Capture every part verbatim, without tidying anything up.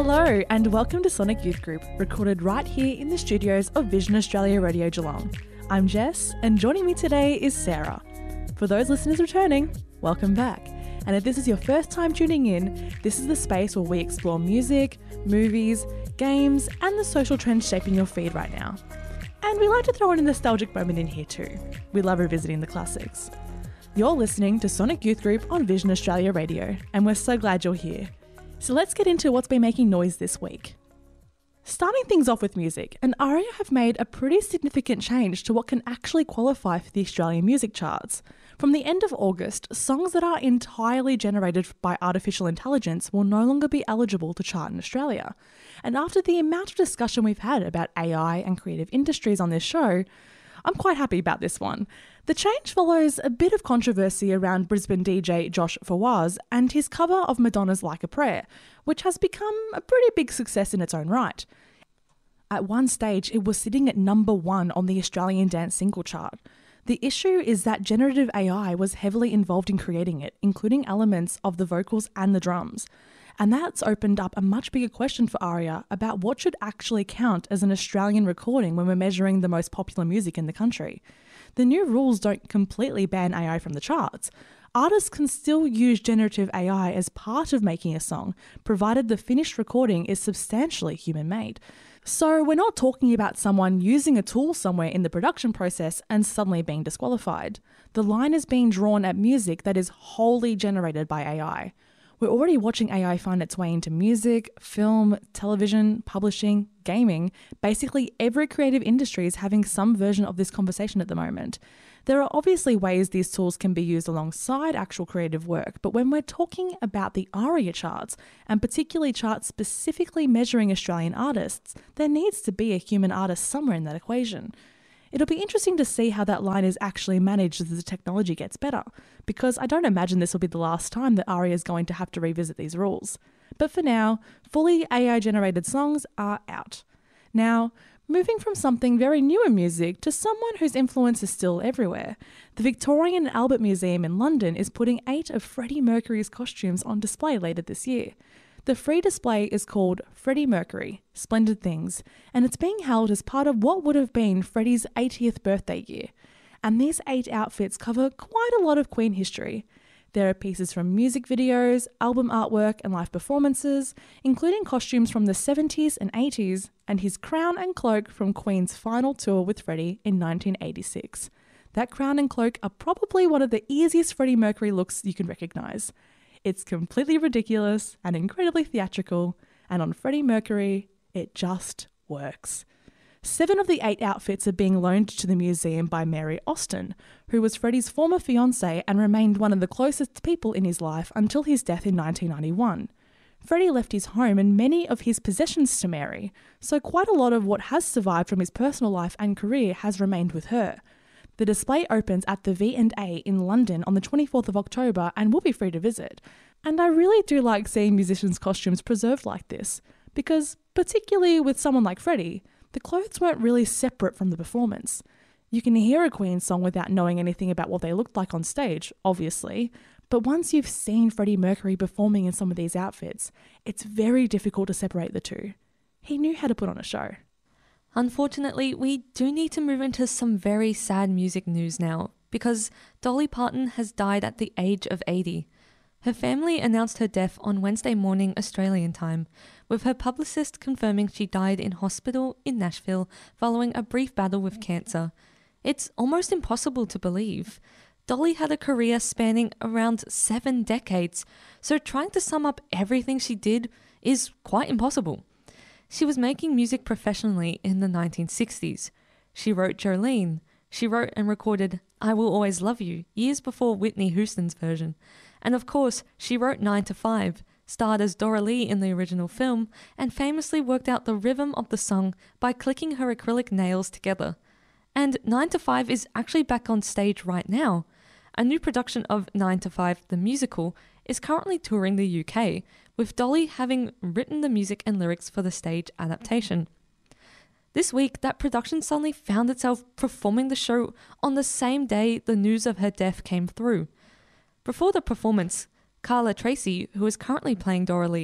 Hello and welcome to Sonic Youth Group, recorded right here in the studios of Vision Australia Radio Geelong. I'm Jess and joining me today is Sarah. For those listeners returning, welcome back. And if this is your first time tuning in, this is the space where we explore music, movies, games and the social trends shaping your feed right now. And we like to throw in a nostalgic moment in here too. We love revisiting the classics. You're listening to Sonic Youth Group on Vision Australia Radio and we're so glad you're here. So let's get into what's been making noise this week. Starting things off with music, and ARIA have made a pretty significant change to what can actually qualify for the Australian music charts. From the end of August, songs that are entirely generated by artificial intelligence will no longer be eligible to chart in Australia. And after the amount of discussion we've had about A I and creative industries on this show, I'm quite happy about this one. The change follows a bit of controversy around Brisbane D J Josh Fawaz and his cover of Madonna's Like a Prayer, which has become a pretty big success in its own right. At one stage, it was sitting at number one on the Australian dance single chart. The issue is that generative A I was heavily involved in creating it, including elements of the vocals and the drums. And that's opened up a much bigger question for ARIA about what should actually count as an Australian recording when we're measuring the most popular music in the country. The new rules don't completely ban A I from the charts. Artists can still use generative A I as part of making a song, provided the finished recording is substantially human-made. So we're not talking about someone using a tool somewhere in the production process and suddenly being disqualified. The line is being drawn at music that is wholly generated by A I. We're already watching A I find its way into music, film, television, publishing, gaming. Basically, every creative industry is having some version of this conversation at the moment. There are obviously ways these tools can be used alongside actual creative work, but when we're talking about the ARIA charts, and particularly charts specifically measuring Australian artists, there needs to be a human artist somewhere in that equation. It'll be interesting to see how that line is actually managed as the technology gets better, because I don't imagine this will be the last time that ARIA is going to have to revisit these rules. But for now, fully A I-generated songs are out. Now, moving from something very new in music to someone whose influence is still everywhere, the Victorian and Albert Museum in London is putting eight of Freddie Mercury's costumes on display later this year. The free display is called Freddie Mercury, Splendid Things, and it's being held as part of what would have been Freddie's eightieth birthday year. And these eight outfits cover quite a lot of Queen history. There are pieces from music videos, album artwork and live performances, including costumes from the seventies and eighties, and his crown and cloak from Queen's final tour with Freddie in nineteen eighty-six. That crown and cloak are probably one of the easiest Freddie Mercury looks you can recognise. It's completely ridiculous and incredibly theatrical, and on Freddie Mercury, it just works. Seven of the eight outfits are being loaned to the museum by Mary Austin, who was Freddie's former fiancée and remained one of the closest people in his life until his death in nineteen ninety-one. Freddie left his home and many of his possessions to Mary, so quite a lot of what has survived from his personal life and career has remained with her. The display opens at the V and A in London on the twenty-fourth of October and will be free to visit. And I really do like seeing musicians' costumes preserved like this, because particularly with someone like Freddie, the clothes weren't really separate from the performance. You can hear a Queen song without knowing anything about what they looked like on stage, obviously, but once you've seen Freddie Mercury performing in some of these outfits, it's very difficult to separate the two. He knew how to put on a show. Unfortunately, we do need to move into some very sad music news now, because Dolly Parton has died at the age of eighty. Her family announced her death on Wednesday morning Australian time, with her publicist confirming she died in hospital in Nashville following a brief battle with cancer. It's almost impossible to believe. Dolly had a career spanning around seven decades, so trying to sum up everything she did is quite impossible. She was making music professionally in the nineteen sixties. She wrote Jolene. She wrote and recorded I Will Always Love You years before Whitney Houston's version. And of course, she wrote nine to five, starred as Dora Lee in the original film, and famously worked out the rhythm of the song by clicking her acrylic nails together. And nine to five is actually back on stage right now. A new production of nine to five, the musical, is currently touring the U K, with Dolly having written the music and lyrics for the stage adaptation. This week, that production suddenly found itself performing the show on the same day the news of her death came through. Before the performance, Carla Tracy, who is currently playing Dora Lee,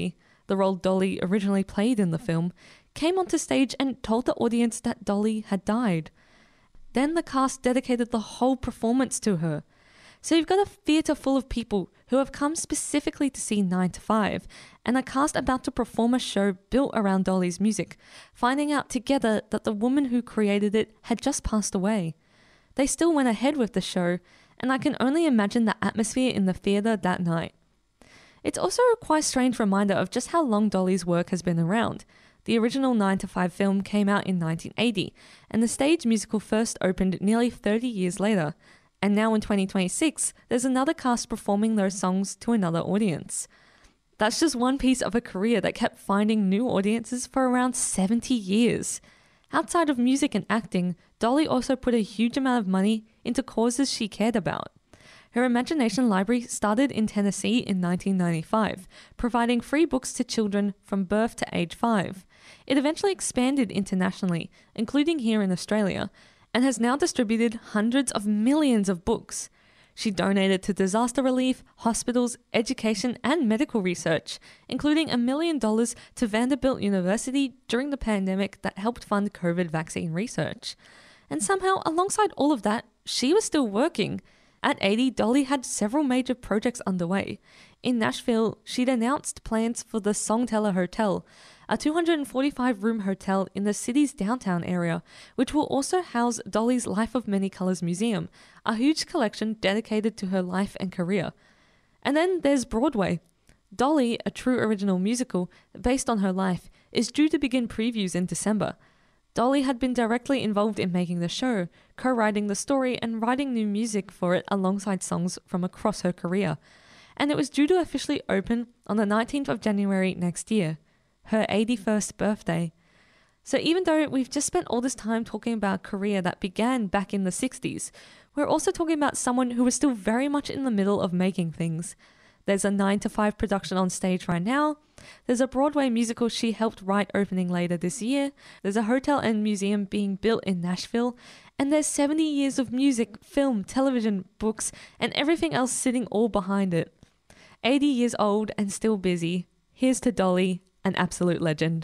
the role Dolly originally played in the film, came onto stage and told the audience that Dolly had died. Then the cast dedicated the whole performance to her. So you've got a theatre full of people who have come specifically to see nine to five, and a cast about to perform a show built around Dolly's music, finding out together that the woman who created it had just passed away. They still went ahead with the show, and I can only imagine the atmosphere in the theatre that night. It's also a quite strange reminder of just how long Dolly's work has been around. The original nine to five film came out in nineteen eighty, and the stage musical first opened nearly thirty years later. And now in twenty twenty-six, there's another cast performing those songs to another audience. That's just one piece of a career that kept finding new audiences for around seventy years. Outside of music and acting, Dolly also put a huge amount of money into causes she cared about. Her Imagination Library started in Tennessee in nineteen ninety-five, providing free books to children from birth to age five. It eventually expanded internationally, including here in Australia, and has now distributed hundreds of millions of books. She donated to disaster relief, hospitals, education, and medical research, including a million dollars to Vanderbilt University during the pandemic that helped fund COVID vaccine research. And somehow, alongside all of that, she was still working. At eighty, Dolly had several major projects underway. In Nashville, she'd announced plans for the Songteller Hotel, a two hundred forty-five room hotel in the city's downtown area, which will also house Dolly's Life of Many Colors Museum, a huge collection dedicated to her life and career. And then there's Broadway. Dolly, a true original musical based on her life, is due to begin previews in December. Dolly had been directly involved in making the show, co-writing the story and writing new music for it alongside songs from across her career. And it was due to officially open on the nineteenth of January next year, her eighty-first birthday. So even though we've just spent all this time talking about a career that began back in the sixties, we're also talking about someone who is still very much in the middle of making things. There's a nine to five production on stage right now. There's a Broadway musical she helped write opening later this year. There's a hotel and museum being built in Nashville. And there's seventy years of music, film, television, books, and everything else sitting all behind it. eighty years old and still busy. Here's to Dolly, an absolute legend.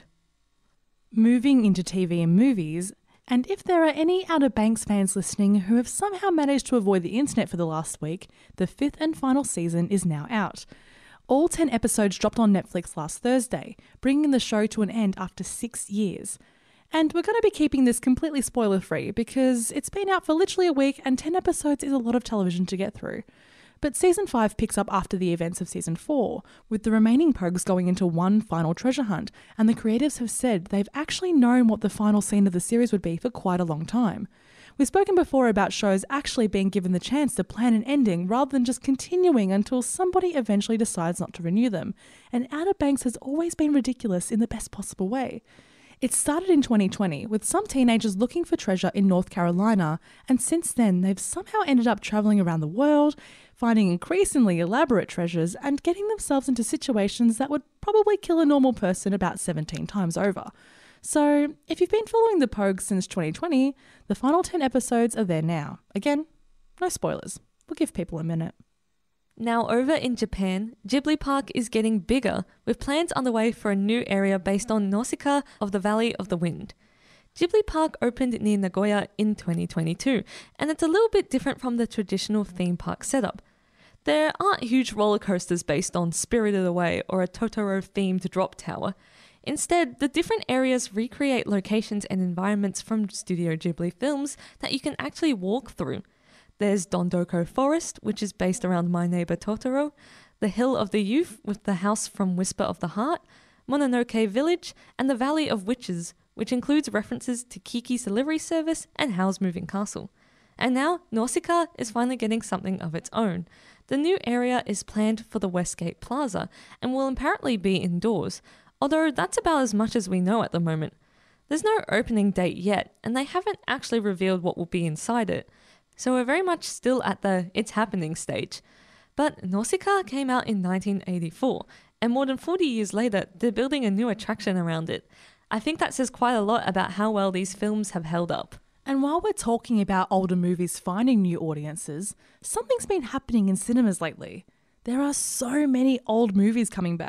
Moving into T V and movies, and if there are any Outer Banks fans listening who have somehow managed to avoid the internet for the last week, the fifth and final season is now out. All ten episodes dropped on Netflix last Thursday, bringing the show to an end after six years. And we're going to be keeping this completely spoiler-free because it's been out for literally a week and ten episodes is a lot of television to get through. But Season five picks up after the events of Season four, with the remaining Pogues going into one final treasure hunt, and the creatives have said they've actually known what the final scene of the series would be for quite a long time. We've spoken before about shows actually being given the chance to plan an ending rather than just continuing until somebody eventually decides not to renew them, and Outer Banks has always been ridiculous in the best possible way. It started in twenty twenty with some teenagers looking for treasure in North Carolina, and since then they've somehow ended up travelling around the world, finding increasingly elaborate treasures and getting themselves into situations that would probably kill a normal person about seventeen times over. So if you've been following the Pogues since twenty twenty, the final ten episodes are there now. Again, no spoilers. We'll give people a minute. Now over in Japan, Ghibli Park is getting bigger, with plans underway for a new area based on Nausicaa of the Valley of the Wind. Ghibli Park opened near Nagoya in twenty twenty-two, and it's a little bit different from the traditional theme park setup. There aren't huge roller coasters based on Spirited Away or a Totoro-themed drop tower. Instead, the different areas recreate locations and environments from Studio Ghibli films that you can actually walk through. There's Dondoko Forest, which is based around My Neighbor Totoro, the Hill of the Youth with the house from Whisper of the Heart, Mononoke Village, and the Valley of Witches, which includes references to Kiki's Delivery Service and Howl's Moving Castle. And now, Nausicaa is finally getting something of its own. The new area is planned for the Westgate Plaza and will apparently be indoors, although that's about as much as we know at the moment. There's no opening date yet, and they haven't actually revealed what will be inside it. So we're very much still at the it's happening stage. But Nausicaa came out in nineteen eighty-four, and more than forty years later, they're building a new attraction around it. I think that says quite a lot about how well these films have held up. And while we're talking about older movies finding new audiences, something's been happening in cinemas lately. There are so many old movies coming back.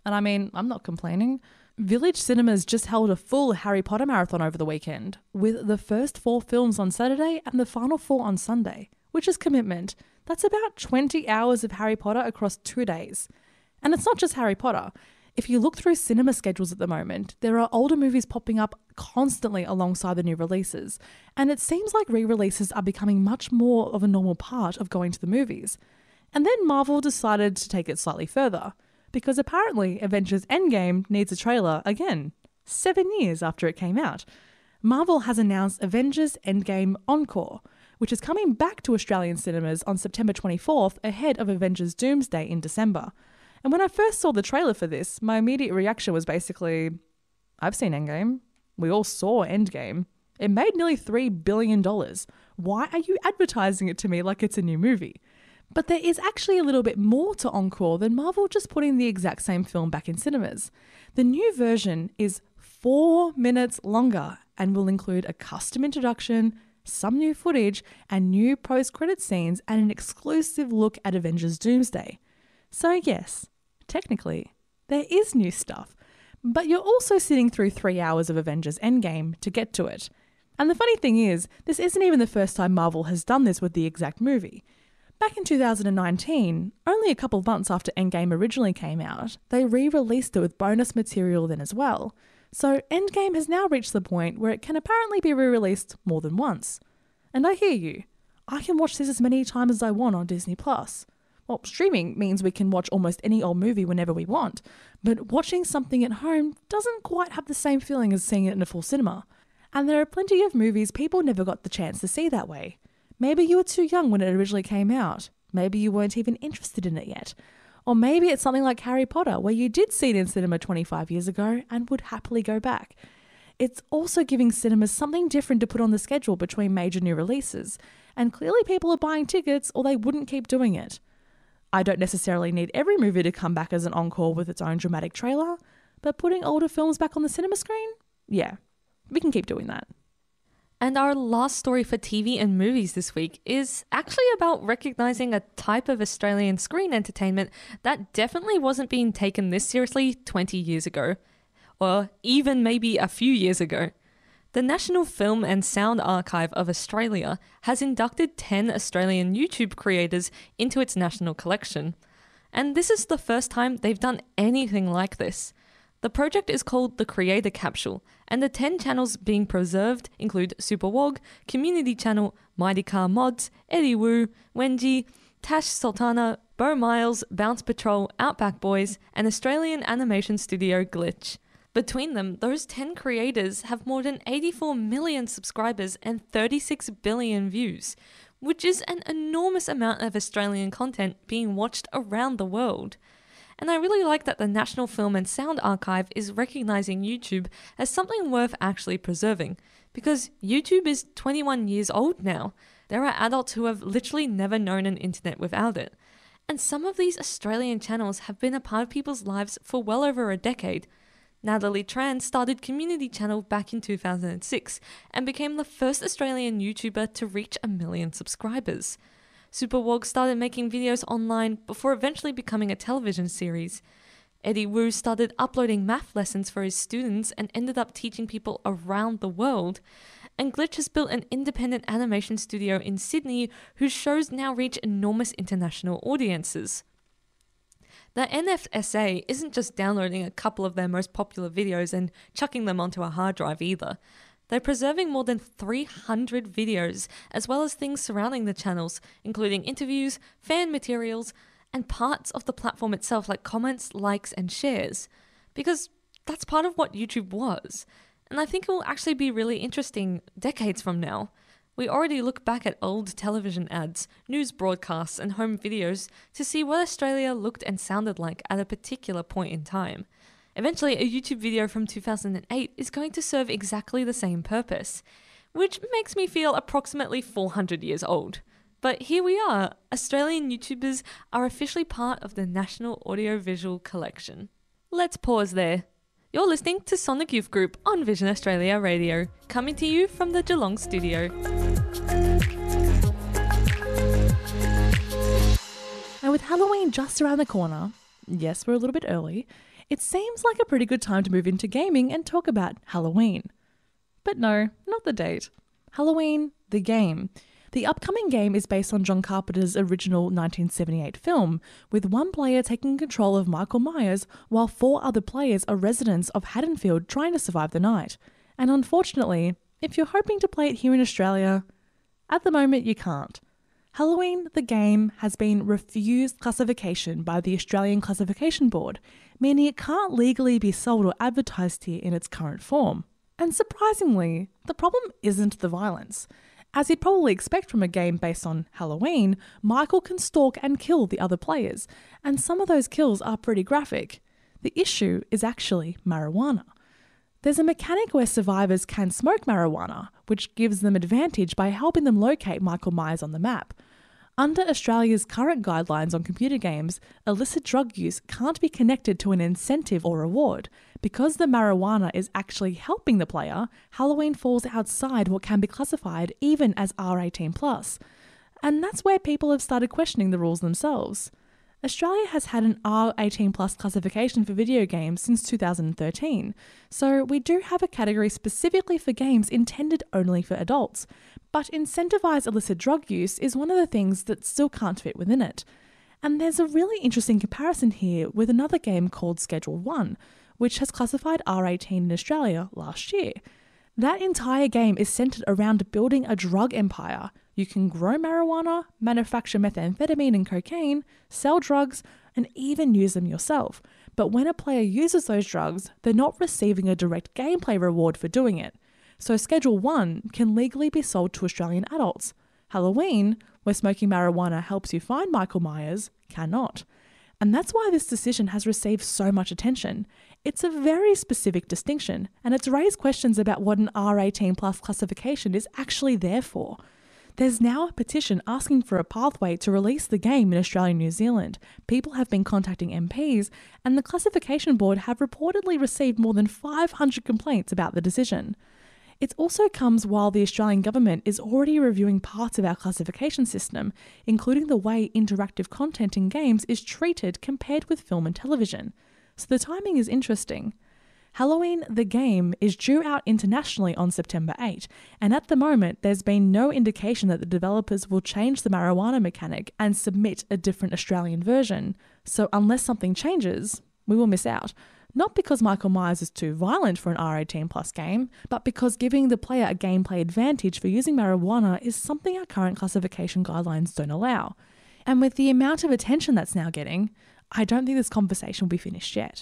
And I mean, I'm not complaining. Village Cinemas just held a full Harry Potter marathon over the weekend, with the first four films on Saturday and the final four on Sunday, which is commitment. That's about twenty hours of Harry Potter across two days. And it's not just Harry Potter. If you look through cinema schedules at the moment, there are older movies popping up constantly alongside the new releases, and it seems like re-releases are becoming much more of a normal part of going to the movies. And then Marvel decided to take it slightly further, because apparently Avengers Endgame needs a trailer again, seven years after it came out. Marvel has announced Avengers Endgame Encore, which is coming back to Australian cinemas on September twenty-fourth ahead of Avengers Doomsday in December. And when I first saw the trailer for this, my immediate reaction was basically, I've seen Endgame. We all saw Endgame. It made nearly three billion dollars. Why are you advertising it to me like it's a new movie? But there is actually a little bit more to Encore than Marvel just putting the exact same film back in cinemas. The new version is four minutes longer and will include a custom introduction, some new footage, and new post-credit scenes, and an exclusive look at Avengers Doomsday. So yes, technically, there is new stuff, but you're also sitting through three hours of Avengers Endgame to get to it. And the funny thing is, this isn't even the first time Marvel has done this with the exact movie. Back in two thousand nineteen, only a couple of months after Endgame originally came out, they re-released it with bonus material then as well. So Endgame has now reached the point where it can apparently be re-released more than once. And I hear you. I can watch this as many times as I want on Disney Plus. Well, streaming means we can watch almost any old movie whenever we want, but watching something at home doesn't quite have the same feeling as seeing it in a full cinema. And there are plenty of movies people never got the chance to see that way. Maybe you were too young when it originally came out. Maybe you weren't even interested in it yet. Or maybe it's something like Harry Potter, where you did see it in cinema twenty-five years ago and would happily go back. It's also giving cinemas something different to put on the schedule between major new releases, and clearly people are buying tickets or they wouldn't keep doing it. I don't necessarily need every movie to come back as an encore with its own dramatic trailer, but putting older films back on the cinema screen? Yeah, we can keep doing that. And our last story for T V and movies this week is actually about recognising a type of Australian screen entertainment that definitely wasn't being taken this seriously twenty years ago, or even maybe a few years ago. The National Film and Sound Archive of Australia has inducted ten Australian YouTube creators into its national collection. And this is the first time they've done anything like this. The project is called the Creator Capsule, and the ten channels being preserved include Superwog, Community Channel, Mighty Car Mods, Eddie Wu, Wenji, Tash Sultana, Bo Miles, Bounce Patrol, Outback Boys, and Australian animation studio Glitch. Between them, those ten creators have more than eighty-four million subscribers and thirty-six billion views, which is an enormous amount of Australian content being watched around the world. And I really like that the National Film and Sound Archive is recognising YouTube as something worth actually preserving, because YouTube is twenty-one years old now. There are adults who have literally never known an internet without it. And some of these Australian channels have been a part of people's lives for well over a decade. Natalie Tran started Community Channel back in two thousand six and became the first Australian YouTuber to reach a million subscribers. Superwog started making videos online before eventually becoming a television series. Eddie Wu started uploading math lessons for his students and ended up teaching people around the world. And Glitch has built an independent animation studio in Sydney whose shows now reach enormous international audiences. The N F S A isn't just downloading a couple of their most popular videos and chucking them onto a hard drive either. They're preserving more than three hundred videos, as well as things surrounding the channels, including interviews, fan materials, and parts of the platform itself like comments, likes, and shares. Because that's part of what YouTube was. And I think it will actually be really interesting decades from now. We already look back at old television ads, news broadcasts, and home videos to see what Australia looked and sounded like at a particular point in time. Eventually, a YouTube video from two thousand eight is going to serve exactly the same purpose, which makes me feel approximately four hundred years old. But here we are, Australian YouTubers are officially part of the National Audiovisual Collection. Let's pause there. You're listening to Sonic Youth Group on Vision Australia Radio, coming to you from the Geelong studio. And with Halloween just around the corner, yes, we're a little bit early, It seems like a pretty good time to move into gaming and talk about Halloween. But no, not the date. Halloween, the game. The upcoming game is based on John Carpenter's original nineteen seventy-eight film, with one player taking control of Michael Myers while four other players are residents of Haddonfield trying to survive the night. And unfortunately, if you're hoping to play it here in Australia, at the moment you can't. Halloween, the game, has been refused classification by the Australian Classification Board, meaning it can't legally be sold or advertised here in its current form. And surprisingly, the problem isn't the violence. As you'd probably expect from a game based on Halloween, Michael can stalk and kill the other players, and some of those kills are pretty graphic. The issue is actually marijuana. There's a mechanic where survivors can smoke marijuana, which gives them advantage by helping them locate Michael Myers on the map. Under Australia's current guidelines on computer games, illicit drug use can't be connected to an incentive or reward. Because the marijuana is actually helping the player, Halloween falls outside what can be classified even as R eighteen plus. And that's where people have started questioning the rules themselves. Australia has had an R eighteen plus classification for video games since two thousand thirteen, so we do have a category specifically for games intended only for adults, but incentivised illicit drug use is one of the things that still can't fit within it. And there's a really interesting comparison here with another game called Schedule one, which has classified R eighteen in Australia last year. That entire game is centred around building a drug empire. You can grow marijuana, manufacture methamphetamine and cocaine, sell drugs, and even use them yourself. But when a player uses those drugs, they're not receiving a direct gameplay reward for doing it. So Schedule one can legally be sold to Australian adults. Halloween, where smoking marijuana helps you find Michael Myers, cannot. And that's why this decision has received so much attention. It's a very specific distinction, and it's raised questions about what an R eighteen plus classification is actually there for. There's now a petition asking for a pathway to release the game in Australia and New Zealand. People have been contacting M Ps, and the Classification Board have reportedly received more than five hundred complaints about the decision. It also comes while the Australian government is already reviewing parts of our classification system, including the way interactive content in games is treated compared with film and television. So the timing is interesting. Halloween, the game, is due out internationally on September eighth, and at the moment there's been no indication that the developers will change the marijuana mechanic and submit a different Australian version. So unless something changes, we will miss out. Not because Michael Myers is too violent for an R eighteen plus game, but because giving the player a gameplay advantage for using marijuana is something our current classification guidelines don't allow. And with the amount of attention that's now getting, I don't think this conversation will be finished yet.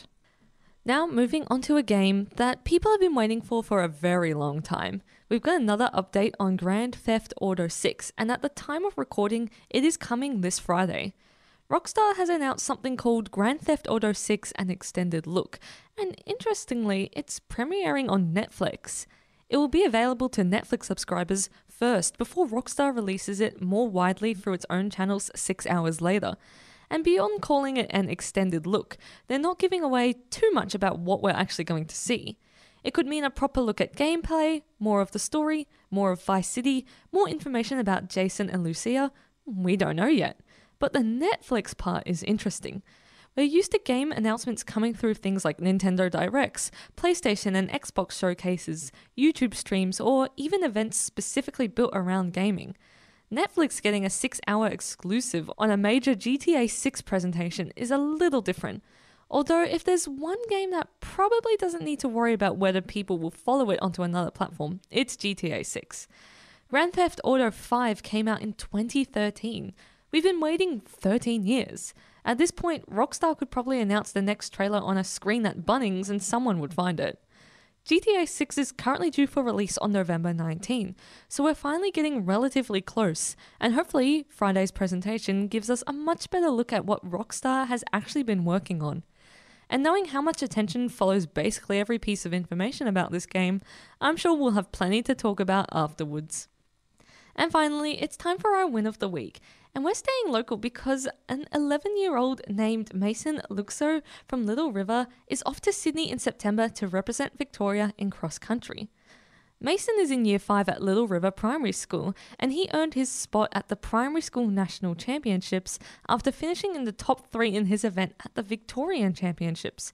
Now moving on to a game that people have been waiting for for a very long time. We've got another update on Grand Theft Auto six, and at the time of recording, it is coming this Friday. Rockstar has announced something called Grand Theft Auto six An Extended Look, and interestingly, it's premiering on Netflix. It will be available to Netflix subscribers first before Rockstar releases it more widely through its own channels six hours later. And beyond calling it an extended look, they're not giving away too much about what we're actually going to see. It could mean a proper look at gameplay, more of the story, more of Vice City, more information about Jason and Lucia. We don't know yet. But the Netflix part is interesting. We're used to game announcements coming through things like Nintendo Directs, PlayStation and Xbox showcases, YouTube streams, or even events specifically built around gaming. Netflix getting a six-hour exclusive on a major G T A six presentation is a little different. Although if there's one game that probably doesn't need to worry about whether people will follow it onto another platform, it's G T A six. Grand Theft Auto five came out in twenty thirteen. We've been waiting thirteen years. At this point, Rockstar could probably announce the next trailer on a screen at Bunnings and someone would find it. G T A six is currently due for release on November nineteenth, so we're finally getting relatively close, and hopefully Friday's presentation gives us a much better look at what Rockstar has actually been working on. And knowing how much attention follows basically every piece of information about this game, I'm sure we'll have plenty to talk about afterwards. And finally, it's time for our win of the week. And we're staying local because an eleven-year-old named Mason Luxo from Little River is off to Sydney in September to represent Victoria in cross country. Mason is in year five at Little River Primary School, and he earned his spot at the Primary School National Championships after finishing in the top three in his event at the Victorian Championships.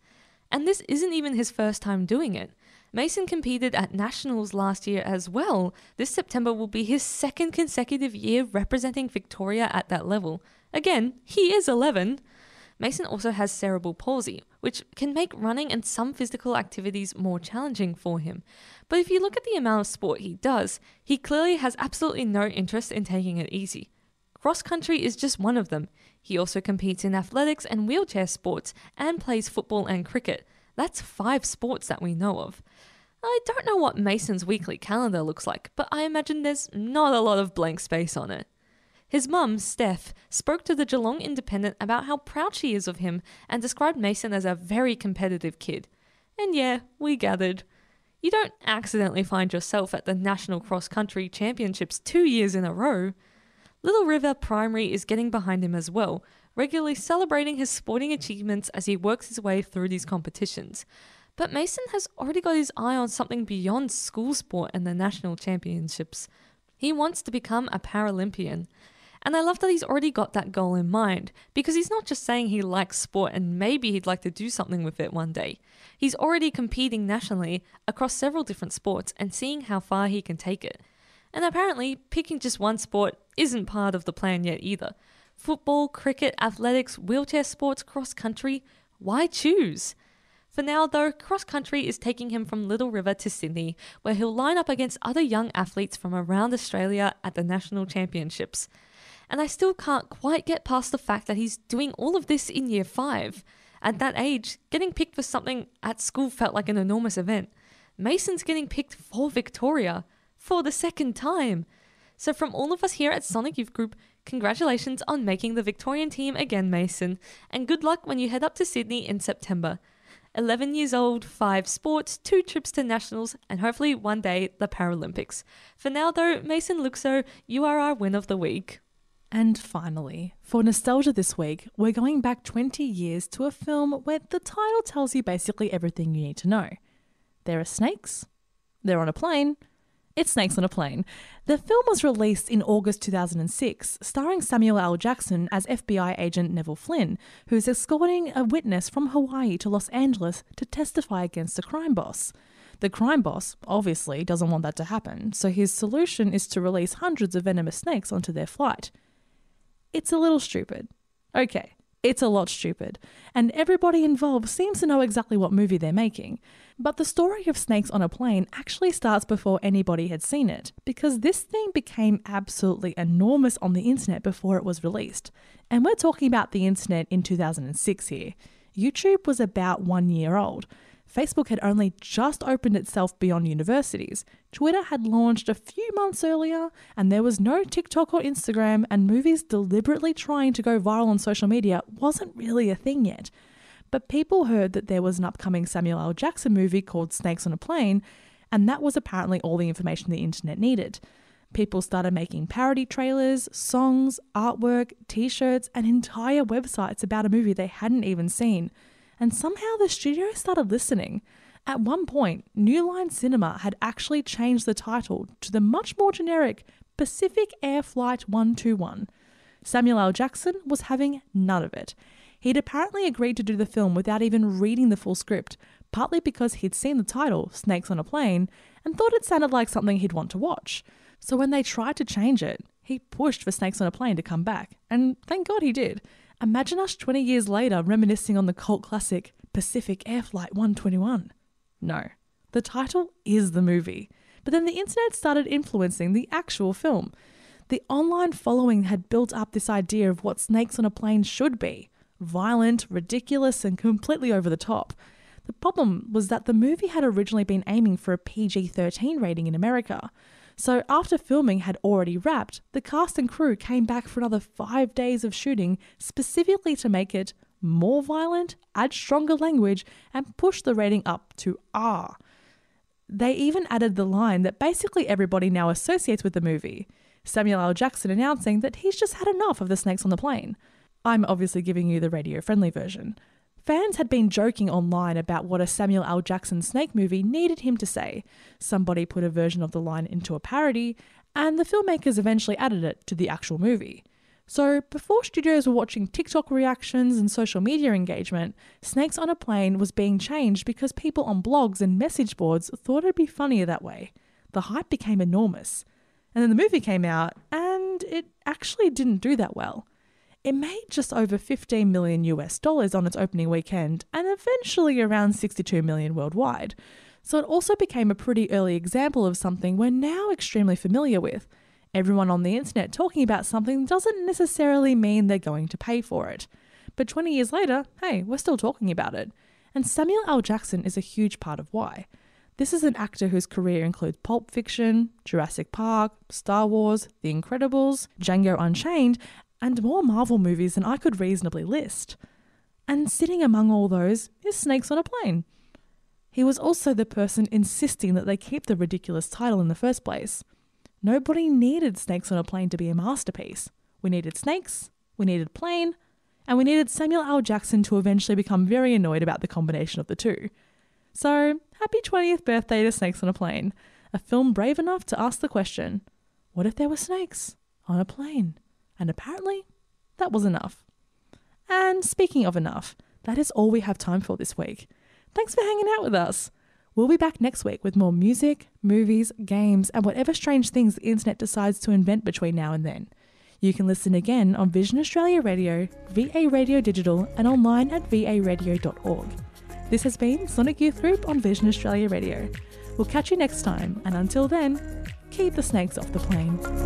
And this isn't even his first time doing it. Mason competed at Nationals last year as well. This September will be his second consecutive year representing Victoria at that level. Again, he is eleven. Mason also has cerebral palsy, which can make running and some physical activities more challenging for him. But if you look at the amount of sport he does, he clearly has absolutely no interest in taking it easy. Cross country is just one of them. He also competes in athletics and wheelchair sports and plays football and cricket. That's five sports that we know of. I don't know what Mason's weekly calendar looks like, but I imagine there's not a lot of blank space on it. His mum, Steph, spoke to the Geelong Independent about how proud she is of him and described Mason as a very competitive kid. And yeah, we gathered. You don't accidentally find yourself at the National Cross Country Championships two years in a row. Little River Primary is getting behind him as well, regularly celebrating his sporting achievements as he works his way through these competitions. But Mason has already got his eye on something beyond school sport and the national championships. He wants to become a Paralympian. And I love that he's already got that goal in mind, because he's not just saying he likes sport and maybe he'd like to do something with it one day. He's already competing nationally across several different sports and seeing how far he can take it. And apparently, picking just one sport isn't part of the plan yet either. Football, cricket, athletics, wheelchair sports, cross country, why choose? For now though, cross country is taking him from Little River to Sydney, where he'll line up against other young athletes from around Australia at the national championships. And I still can't quite get past the fact that he's doing all of this in year five. At that age, getting picked for something at school felt like an enormous event. Mason's getting picked for Victoria, for the second time. So from all of us here at Sonic Youth Group, congratulations on making the Victorian team again, Mason, and good luck when you head up to Sydney in September. eleven years old, five sports, two trips to nationals, and hopefully one day the Paralympics. For now though, Mason Luxo, you are our win of the week. And finally, for nostalgia this week, we're going back twenty years to a film where the title tells you basically everything you need to know. There are snakes, they're on a plane, it's Snakes on a Plane. The film was released in August two thousand six, starring Samuel L. Jackson as F B I agent Neville Flynn, who's escorting a witness from Hawaii to Los Angeles to testify against a crime boss. The crime boss obviously doesn't want that to happen, so his solution is to release hundreds of venomous snakes onto their flight. It's a little stupid. Okay, it's a lot stupid, and everybody involved seems to know exactly what movie they're making. But the story of Snakes on a Plane actually starts before anybody had seen it, because this thing became absolutely enormous on the internet before it was released. And we're talking about the internet in two thousand six here. YouTube was about one year old. Facebook had only just opened itself beyond universities. Twitter had launched a few months earlier, and there was no TikTok or Instagram, and movies deliberately trying to go viral on social media wasn't really a thing yet. But people heard that there was an upcoming Samuel L. Jackson movie called Snakes on a Plane, and that was apparently all the information the internet needed. People started making parody trailers, songs, artwork, t-shirts, and entire websites about a movie they hadn't even seen. And somehow the studio started listening. At one point, New Line Cinema had actually changed the title to the much more generic Pacific Air Flight one two one. Samuel L. Jackson was having none of it. He'd apparently agreed to do the film without even reading the full script, partly because he'd seen the title, Snakes on a Plane, and thought it sounded like something he'd want to watch. So when they tried to change it, he pushed for Snakes on a Plane to come back, and thank God he did. Imagine us twenty years later reminiscing on the cult classic Pacific Air Flight one twenty-one. No, the title is the movie. But then the internet started influencing the actual film. The online following had built up this idea of what Snakes on a Plane should be. Violent, ridiculous, and completely over the top. The problem was that the movie had originally been aiming for a P G thirteen rating in America. So after filming had already wrapped, the cast and crew came back for another five days of shooting specifically to make it more violent, add stronger language, and push the rating up to R. They even added the line that basically everybody now associates with the movie, Samuel L. Jackson announcing that he's just had enough of the snakes on the plane. I'm obviously giving you the radio-friendly version. Fans had been joking online about what a Samuel L. Jackson snake movie needed him to say. Somebody put a version of the line into a parody, and the filmmakers eventually added it to the actual movie. So before studios were watching TikTok reactions and social media engagement, Snakes on a Plane was being changed because people on blogs and message boards thought it'd be funnier that way. The hype became enormous. And then the movie came out and it actually didn't do that well. It made just over fifteen million U S dollars on its opening weekend and eventually around sixty-two million worldwide. So it also became a pretty early example of something we're now extremely familiar with. Everyone on the internet talking about something doesn't necessarily mean they're going to pay for it. But twenty years later, hey, we're still talking about it. And Samuel L. Jackson is a huge part of why. This is an actor whose career includes Pulp Fiction, Jurassic Park, Star Wars, The Incredibles, Django Unchained, and more Marvel movies than I could reasonably list. And sitting among all those is Snakes on a Plane. He was also the person insisting that they keep the ridiculous title in the first place. Nobody needed Snakes on a Plane to be a masterpiece. We needed snakes, we needed plane, and we needed Samuel L. Jackson to eventually become very annoyed about the combination of the two. So, happy twentieth birthday to Snakes on a Plane, a film brave enough to ask the question, what if there were snakes on a plane? And apparently, that was enough. And speaking of enough, that is all we have time for this week. Thanks for hanging out with us. We'll be back next week with more music, movies, games, and whatever strange things the internet decides to invent between now and then. You can listen again on Vision Australia Radio, V A Radio Digital, and online at v a radio dot org. This has been Sonic Youth Group on Vision Australia Radio. We'll catch you next time, and until then, keep the snakes off the plane.